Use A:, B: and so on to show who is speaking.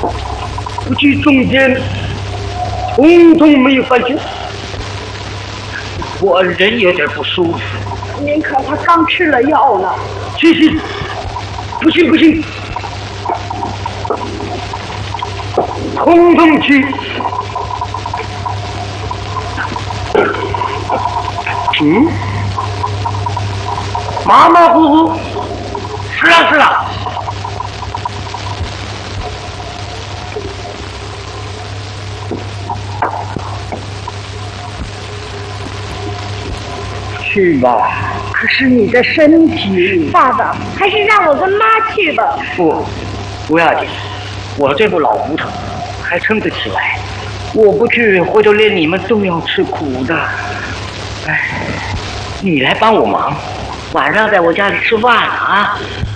A: 不计中间，统统没有发现。
B: 我人有点不舒服。
C: 您看他刚吃了药呢。
A: 行，不行，统统去。马马虎虎。是啊。去吧。
C: 可是你的身体，爸爸，还是让我跟妈去吧。
B: 不要紧，我这副老骨头还撑得起来。我不去，回头连你们都要吃苦的。哎，你来帮我忙，晚上在我家里吃饭啊。